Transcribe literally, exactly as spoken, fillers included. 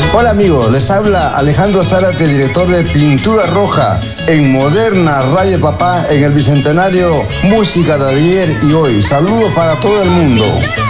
Hola amigos, les habla Alejandro Zárate, director de Pintura Roja en Moderna Radio Papá en el Bicentenario, música de ayer y hoy. Saludos para todo el mundo.